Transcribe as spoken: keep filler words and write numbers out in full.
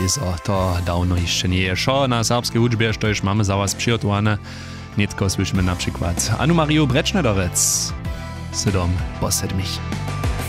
telewizo, to dawno jeszcze nie je. Šo na serbskiej hudźbie, što już mamy za was przygotowane, netko słyszymy na przykład Anu Mariu Brečnedorec, Sydom po sedmich.